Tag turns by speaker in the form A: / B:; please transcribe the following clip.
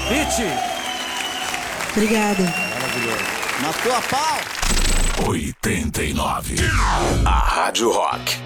A: Hit.
B: Obrigada.
A: Maravilhoso. Matou a pau.
C: 89. A Rádio Rock.